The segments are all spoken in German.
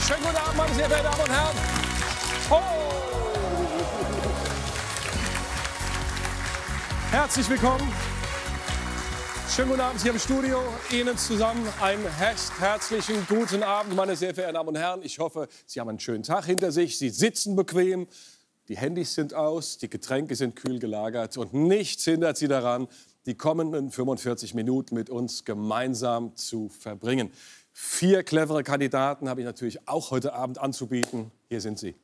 Schönen guten Abend, meine sehr verehrten Damen und Herren. Oh! Herzlich willkommen. Schönen guten Abend hier im Studio. Ihnen zusammen einen herzlichen guten Abend, meine sehr verehrten Damen und Herren. Ich hoffe, Sie haben einen schönen Tag hinter sich. Sie sitzen bequem. Die Handys sind aus, die Getränke sind kühl gelagert und nichts hindert Sie daran, die kommenden 45 Minuten mit uns gemeinsam zu verbringen. 4 clevere Kandidaten habe ich natürlich auch heute Abend anzubieten. Hier sind sie.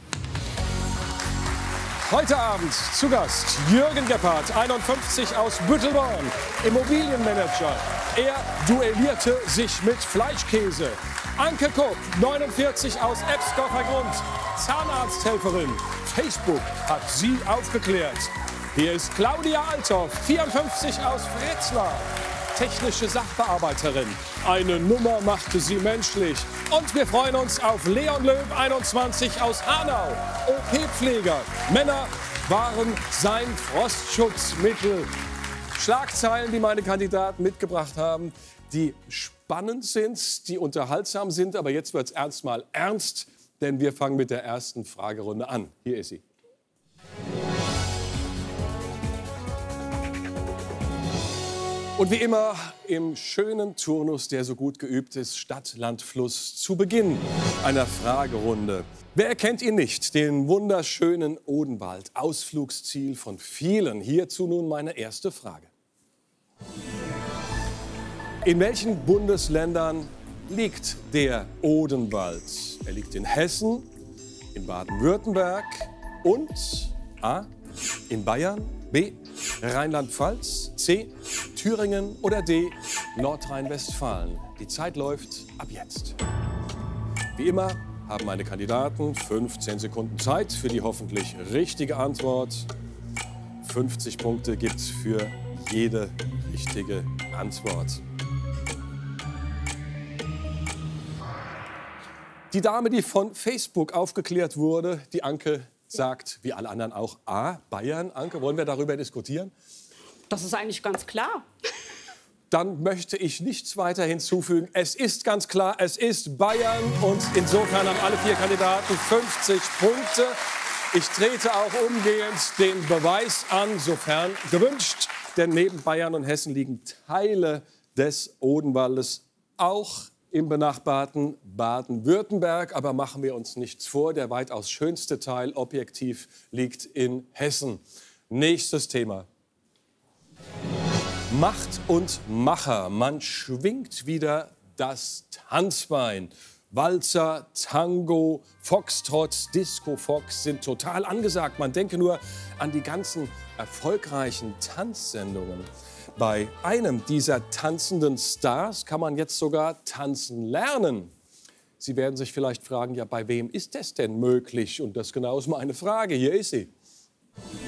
Heute Abend zu Gast Jürgen Gebhardt, 51 aus Büttelborn, Immobilienmanager. Er duellierte sich mit Fleischkäse. Anke Kupp, 49 aus Ebsdorfer Grund, Zahnarzthelferin. Facebook hat sie aufgeklärt. Hier ist Claudia Althoff, 54 aus Fritzlar, technische Sachbearbeiterin. Eine Nummer machte sie menschlich. Und wir freuen uns auf Leon Löw, 21 aus Hanau, OP-Pfleger. Männer waren sein Frostschutzmittel. Schlagzeilen, die meine Kandidaten mitgebracht haben, die spannend sind, die unterhaltsam sind. Aber jetzt wird es erst mal ernst, denn wir fangen mit der ersten Fragerunde an. Hier ist sie. Und wie immer im schönen Turnus, der so gut geübt ist, Stadt, Land, Fluss, zu Beginn einer Fragerunde. Wer erkennt ihn nicht? Den wunderschönen Odenwald, Ausflugsziel von vielen. Hierzu nun meine erste Frage. In welchen Bundesländern liegt der Odenwald? Er liegt in Hessen, in Baden-Württemberg und A. in Bayern, B. Rheinland-Pfalz, C. Thüringen oder D. Nordrhein-Westfalen. Die Zeit läuft ab jetzt. Wie immer haben meine Kandidaten 15 Sekunden Zeit für die hoffentlich richtige Antwort. 50 Punkte gibt's für jede richtige Antwort. Die Dame, die von Facebook aufgeklärt wurde, die Anke, sagt, wie alle anderen auch, A, Bayern. Anke, wollen wir darüber diskutieren? Das ist eigentlich ganz klar. Dann möchte ich nichts weiter hinzufügen. Es ist ganz klar, es ist Bayern. Und insofern haben alle 4 Kandidaten 50 Punkte. Ich trete auch umgehend den Beweis an, sofern gewünscht. Denn neben Bayern und Hessen liegen Teile des Odenwaldes auch im benachbarten Baden-Württemberg. Aber machen wir uns nichts vor, der weitaus schönste Teil objektiv liegt in Hessen. Nächstes Thema. Macht und Macher. Man schwingt wieder das Tanzbein. Walzer, Tango, Foxtrot, Disco Fox sind total angesagt. Man denke nur an die ganzen erfolgreichen Tanzsendungen. Bei einem dieser tanzenden Stars kann man jetzt sogar tanzen lernen. Sie werden sich vielleicht fragen, ja, bei wem ist das denn möglich? Und das genau ist meine Frage. Hier ist sie.